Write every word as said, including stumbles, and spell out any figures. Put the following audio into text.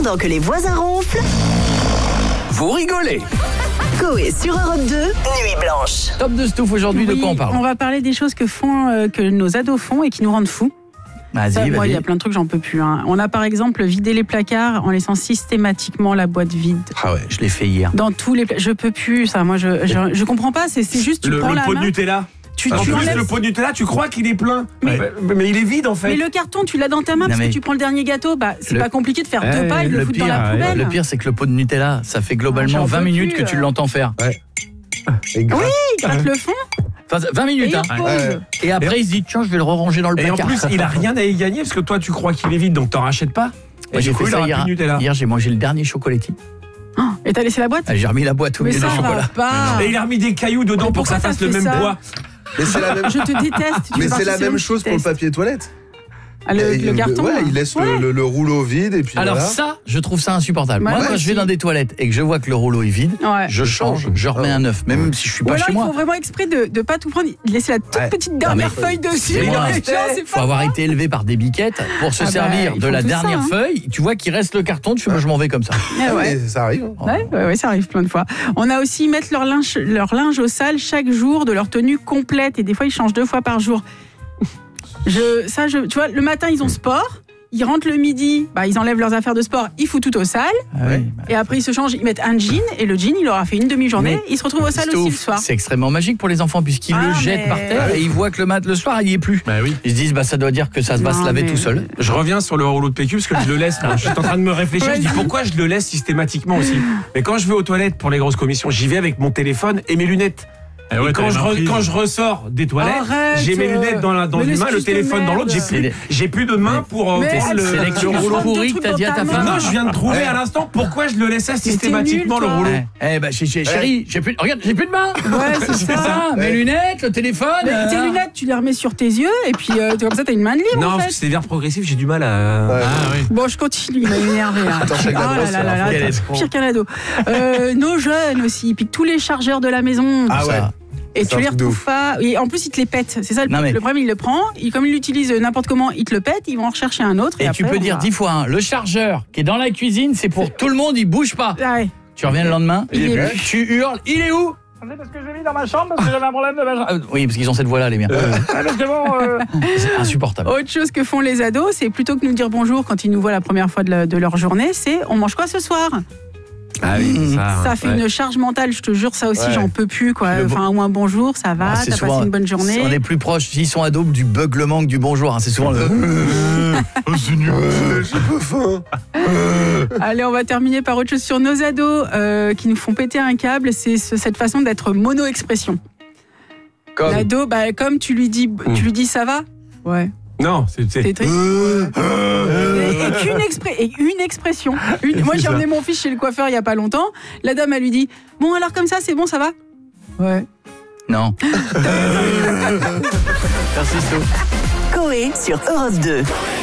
Pendant que les voisins ronflent, vous rigolez. Coé sur Europe deux, Nuit Blanche. Top de Stouff aujourd'hui, Oui, de quoi on parle? On va parler des choses que font, euh, que nos ados font et qui nous rendent fous. Vas-y, Ça, vas-y. moi, il y a plein de trucs, j'en peux plus. Hein. On a par exemple vidé les placards en laissant systématiquement la boîte vide. Ah ouais, je l'ai fait hier. Dans tous les, pla- je peux plus ça. Moi, je, je, je comprends pas. C'est, c'est juste tu Le, prends le la pot de main. Nutella. Tu, En tu plus, enlèves- le pot de Nutella, tu crois qu'il est plein. Mais- Mais, mais il est vide en fait. Mais le carton, tu l'as dans ta main Non, parce mais- que tu prends le dernier gâteau. Bah, c'est Le- pas compliqué de faire Ouais, deux pas et de le, Le foutre pire, dans la ouais, poubelle. le pire, c'est que le pot de Nutella, ça fait globalement Ah, j'en vingt peux minutes plus, que tu euh. l'entends faire. Et grave. Il gratte le fond Enfin, vingt et minutes, il hein. pose. Ouais. Et après, il se dit, tiens, je vais le ranger dans le Et en placard. plus, il a rien à y gagner parce que toi, tu crois qu'il est vide, donc t'en rachètes pas. Moi, Et j'ai du coup, fait il ça aura hier. plus de Nutella. Hier, j'ai mangé le dernier chocolatier. Oh, et t'as laissé la boîte Ah, J'ai remis la boîte au Mais milieu ça du chocolat. va pas. Et il a remis des cailloux dedans Mais pour que ça pourquoi fasse t'as le fait même ça poids. Mais c'est la même, Je te déteste. Tu mais fais c'est partie la de ceux même qui chose pour le détestent. papier toilette. Ah, le, Et le carton ouais, là. il laisse Ouais. le, le- le rouleau vide et puis Alors voilà. ça, je trouve ça insupportable. Ouais, Moi, moi quand je vais aussi. dans des toilettes et que je vois que le rouleau est vide, Ouais. je change, je remets un neuf, même si je suis Ou pas alors chez il moi. faut vraiment exprès de ne pas tout prendre, de laisser la toute Ouais. petite dernière mais- feuille dessus. C'est moi. Genre, c'est Faut pas avoir moi. été élevé par des biquettes pour se Ah bah, servir ils de font la tout ça, dernière hein. feuille. Tu vois qu'il reste le carton, tu fais, moi, je m'en vais comme ça. Ah ouais. Mais ça arrive. hein. Ouais, ouais, ouais, ça arrive plein de fois. On a aussi mettre leur linge, leur linge au sale chaque jour de leur tenue complète et des fois ils changent deux fois par jour. Je, ça, je, tu vois, le matin ils ont sport, ils rentrent le midi, bah, ils enlèvent leurs affaires de sport, ils foutent tout au sale Ah oui, bah, et après ils se changent, ils mettent un jean et le jean il aura fait une demi-journée, Mais- ils se retrouvent au sale Stouff, aussi le soir. c'est extrêmement magique pour les enfants puisqu'ils Ah, le jettent mais- par terre et ils voient que le mat le soir il y est plus. Bah oui. Ils se disent bah ça doit dire que ça va Non, se laver mais- tout seul. Je reviens sur le rouleau de P Q parce que je le laisse. Là. Je suis en train de me réfléchir. Je dis pourquoi je le laisse systématiquement aussi. Mais quand je vais aux toilettes pour les grosses commissions, j'y vais avec mon téléphone et mes lunettes. Et quand, je re- quand je ressors des toilettes, Arrête, j'ai mes euh, lunettes dans, la, dans mais une main, le l'excuse de téléphone dans l'autre. J'ai merde. plus, C'est- j'ai plus de main pour, euh, Mais pour le, c'est C'est l'excuse le rouleau. prends deux pourri que trucs t'as dit à dans ta ta femme. main. Non, je viens de trouver Ouais. à l'instant pourquoi je le laissais systématiquement nul, le toi. rouleau. Eh, eh bah chez- chez- chérie, j'ai plus regarde, j'ai plus de main. Ouais, c'est ça. Ça, mes Ouais. lunettes, le téléphone. Mais euh, tes lunettes, tu les remets sur tes yeux et puis euh, comme ça t'as une main de libre Non, en parce fait. que c'est des verbes progressifs, j'ai du mal à. Ouais. Ah oui. Bon, je continue, il m'a énervé. Là. Attends, chaque Ah adresse, là là là c'est là, Quel attends, escroc. pire qu'un ado. Euh, nos jeunes aussi, ils piquent tous les chargeurs de la maison. Ah ouais. ça. Et c'est tu un les truc de retrouves ouf. pas. Et en plus, ils te les pètent. C'est ça le, Non, mais- le problème, il le prend. Il, comme il l'utilise n'importe comment, il te le pète. Ils vont en rechercher un autre. Et, Et tu après, peux on dire va- dix fois un. Le chargeur qui est dans la cuisine, c'est pour tout le monde, il bouge pas. Ah ouais. Tu reviens le lendemain, Il est plus. tu hurles, il est où? C'est parce que je l'ai mis dans ma chambre parce que j'avais un problème de ma chambre. Oui, parce qu'ils ont cette voix-là, les miens. Parce que bon, euh, c'est insupportable. Autre chose que font les ados, c'est plutôt que nous dire bonjour quand ils nous voient la première fois de, la- de leur journée, c'est on mange quoi ce soir? Ah oui, ça. Ça fait ouais. une charge mentale, je te jure, ça aussi, Ouais. j'en peux plus. Quoi. Le bon- Enfin, ou un bonjour, ça va, Ah, c'est t'as souvent- passé une bonne journée. On est plus proche, s'ils sont ados, du beuglement que du bonjour. hein. C'est souvent le. Oh, c'est nul. Euh, J'ai pas faim. Allez, on va terminer par autre chose sur nos ados euh, qui nous font péter un câble. C'est ce- cette façon d'être mono-expression. Comme. L'ado, bah, comme tu lui dis, tu lui dis ça va. Ouais. Non, c'est. C'est c'est- triste. Et, et qu'une expré- et une expression. Une- moi, C'est j'ai ça. emmené mon fils chez le coiffeur il y a pas longtemps. La dame, elle lui dit bon, alors comme ça, c'est bon, ça va. Ouais. Non. Merci, Stouff. Coé sur Europe deux.